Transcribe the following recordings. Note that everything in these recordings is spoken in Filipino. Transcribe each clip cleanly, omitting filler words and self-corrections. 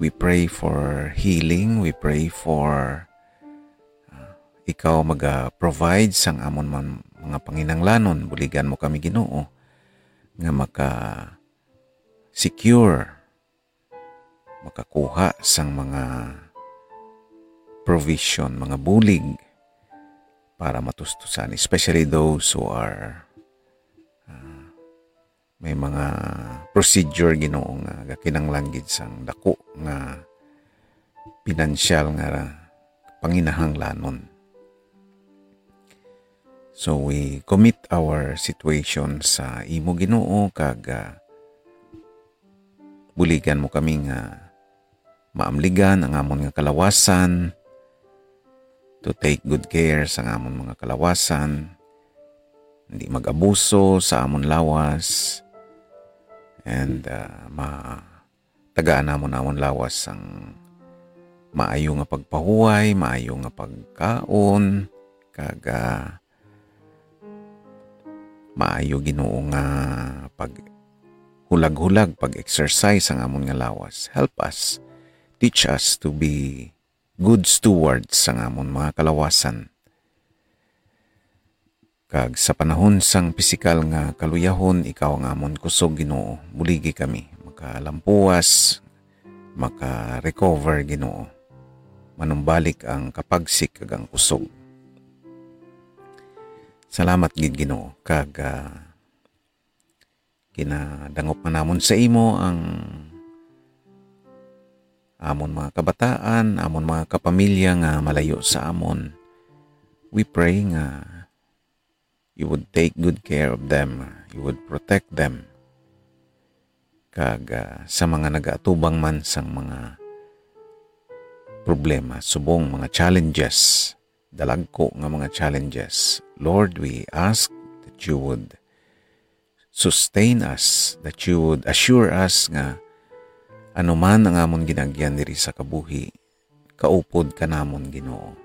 We pray for healing. We pray for ikaw mag-provide sang amon man mga panginanglanon. Buligan mo kami Ginoo nga maka-secure, makakuha sang mga provision, mga bulig para matustusan, especially those who are may mga procedure Ginoo nga kinanglan gid sang dako nga pinansyal nga panginahanglanon. So we commit our situation sa imo Ginoo kag buligan mo kami nga maamligan ang amon nga kalawasan, to take good care sa amon mga kalawasan, hindi mag-abuso sa amon lawas, and tagaan namon amon lawas ang maayo nga pagpahuway, maayo nga pagkaon, kag maayo Ginoo nga pag hulag-hulag, pag-exercise ang amon nga lawas. Help us, teach us to be good stewards sa amon mga kalawasan. Kag sa panahon sang pisikal nga kaluyahon, ikaw ang amon kusog Ginoo. Buligi kami, makalampuas, maka-recover Ginoo. Manumbalik ang kapagsik kag ang kusog. Salamat gid Ginoo kag kinadangop man namon sa imo ang amon mga kabataan, amon mga kapamilya nga malayo sa amon. We pray nga you would take good care of them, you would protect them. Kag sa mga nagaatubang man sang mga problema, subong mga challenges, dalagko nga mga challenges, Lord, we ask that you would sustain us, that you would assure us nga anuman ang amon ginagyan diri sa kabuhi, kaupod ka namon Ginoo.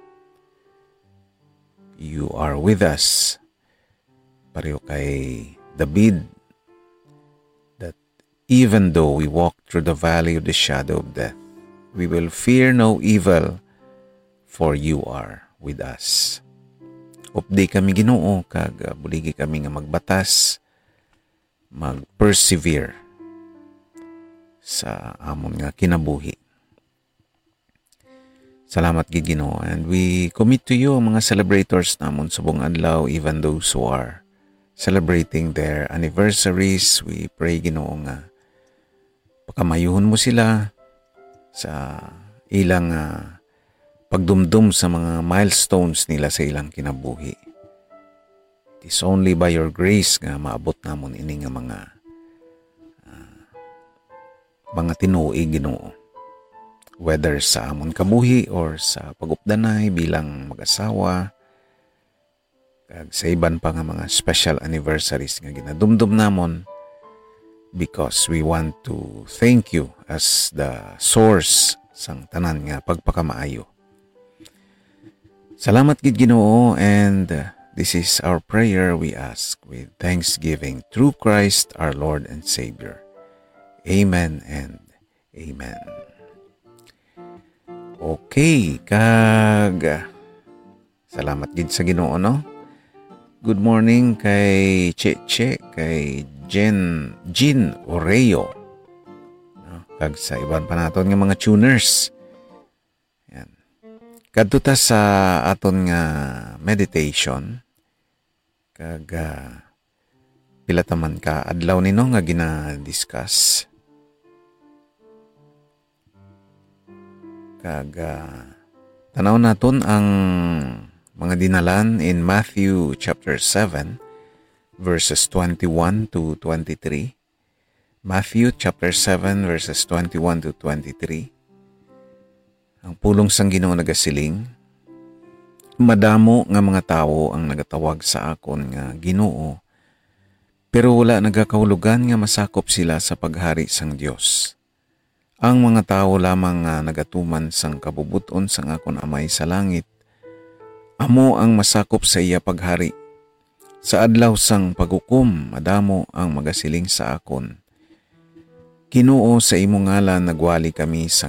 You are with us. Pareho kay David, that even though we walk through the valley of the shadow of death, we will fear no evil, for you are with us. Updi kami Ginoo kag buligi kami nga magbatas, mag-persevere sa amon nga kinabuhi. Salamat gid Ginoo, and we commit to you ang mga celebrators namon subong adlaw, even those who are celebrating their anniversaries. We pray Ginoo nga pakamayuhon mo sila sa ilang pagdumdum sa mga milestones nila sa ilang kinabuhi. It is only by your grace nga maabot namon ini nga mga tinuig Ginoo, whether sa amon kabuhi or sa pagupdanay bilang mag-asawa, kag sa iban pa nga mga special anniversaries nga ginadumdum namon, because we want to thank you as the source sang tanan nga pagpakamaayo. Salamat gid Ginoo, and this is our prayer we ask with thanksgiving through Christ our Lord and Savior. Amen and amen. Okay, kag salamat gid sa Ginoo, no? Good morning kay Cheche, kay Jean Oreo. No? Kag sa iban pa naton nga mga tuners. Yan. Kadto ta sa aton nga meditation. Kag pila taman ka adlaw nino nga gina-discuss. Kag tanaw naton ang mga dinalan in Matthew chapter 7 verses 21 to 23. Matthew chapter 7 verses 21 to 23. Ang pulong sang Ginoo nagasiling, madamo nga mga tawo ang nagatawag sa akon nga Ginoo, pero wala nagakahulugan nga masakop sila sa paghari sang Dios. Ang mga tawo lamang nga nagatuman sang kabubuton sang akon Amay sa langit, amo ang masakop sa iya paghari. Sa adlaw sang paghukom, madamo ang magasiling sa akon, Ginoo, sa imong ngalan nagwali kami sa